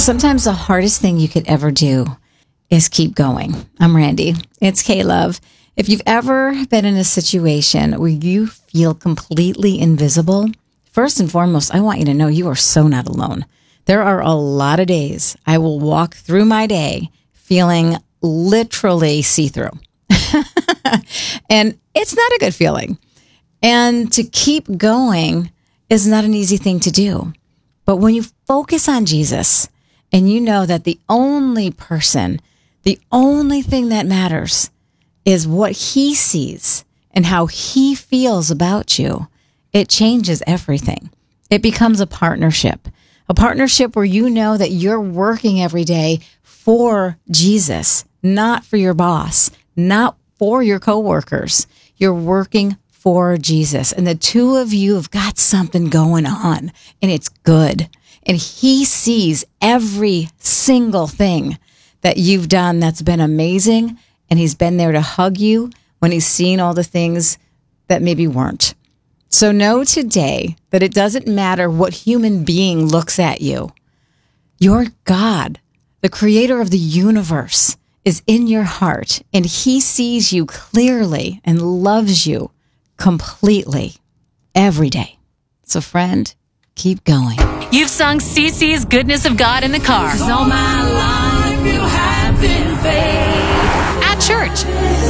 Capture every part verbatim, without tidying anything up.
Sometimes the hardest thing you could ever do is keep going. I'm Randy. It's K-Love. If you've ever been in a situation where you feel completely invisible, first and foremost, I want you to know you are so not alone. There are a lot of days I will walk through my day feeling literally see-through. And it's not a good feeling. And to keep going is not an easy thing to do. But when you focus on Jesus and you know that the only person, the only thing that matters is what he sees and how he feels about you, it changes everything. It becomes a partnership, a partnership where you know that you're working every day for Jesus, not for your boss, not for your coworkers. You're working for Jesus. And the two of you have got something going on, and it's good. And he sees every single thing that you've done that's been amazing. And he's been there to hug you when he's seen all the things that maybe weren't. So know today that it doesn't matter what human being looks at you. Your God, the creator of the universe, is in your heart, and he sees you clearly and loves you completely every day. So friend, keep going. You've sung Cece's Goodness of God in the car. 'Cause all my life you have been faithful. At church.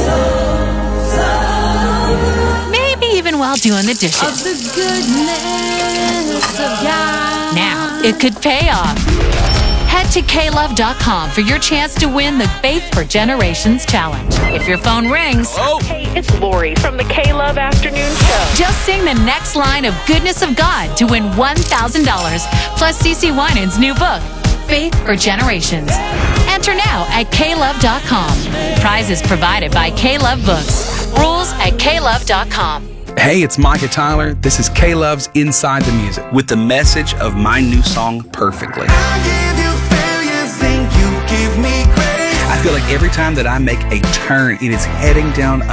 Maybe even while doing the dishes. Of the goodness of God. Now, it could pay off. Head to K love dot com for your chance to win the Faith for Generations Challenge. If your phone rings, Hey, it's Lori from the K-Love Afternoon Show. just sing the next line of Goodness of God to win one thousand dollars plus Cece Winans' new book, Faith for Generations. Enter now at K love dot com. Prizes provided by K-Love Books. Rules at K love dot com. Hey, it's Micah Tyler. This is K-Love's Inside the Music with the message of my new song, Perfectly. I feel like every time that I make a turn, it is heading down